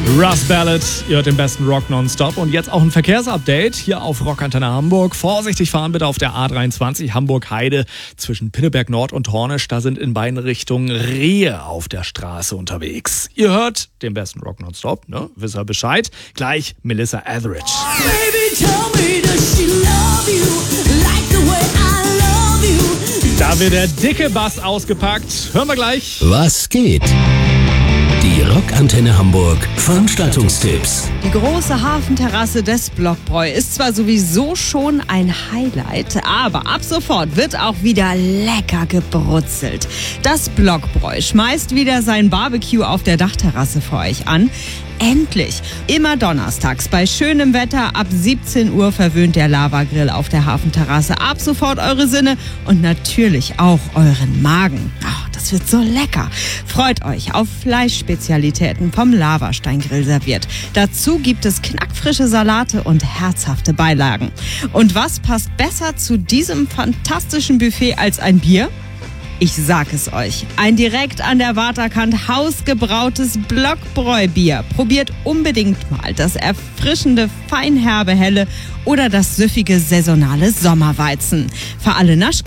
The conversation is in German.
Russ Ballad, ihr hört den besten Rock nonstop und jetzt auch ein Verkehrsupdate hier auf Rockantenne Hamburg. Vorsichtig fahren bitte auf der A23 Hamburg-Heide zwischen Pinneberg Nord und Hornisch. Da sind in beiden Richtungen Rehe auf der Straße unterwegs. Ihr hört den besten Rock nonstop, ne? Wisst ihr Bescheid? Gleich Melissa Etheridge. Baby, tell me, does she love you like the way I love you? Da wird der dicke Bass ausgepackt. Hören wir gleich. Was geht? Die Rockantenne Hamburg Veranstaltungstipps. Die große Hafenterrasse des Blockbräu ist zwar sowieso schon ein Highlight, aber ab sofort wird auch wieder lecker gebrutzelt. Das Blockbräu schmeißt wieder sein Barbecue auf der Dachterrasse für euch an. Endlich! Immer donnerstags bei schönem Wetter ab 17 Uhr verwöhnt der Lavagrill auf der Hafenterrasse. Ab sofort eure Sinne und natürlich auch euren Magen. Oh, das wird so lecker. Freut euch auf Fleischspezialitäten vom Lavasteingrill serviert. Dazu gibt es knackfrische Salate und herzhafte Beilagen. Und was passt besser zu diesem fantastischen Buffet als ein Bier? Ich sag es euch. Ein direkt an der Waterkant hausgebrautes Blockbräu-Bier. Probiert unbedingt mal das erfrischende, feinherbe Helle oder das süffige, saisonale Sommerweizen. Für alle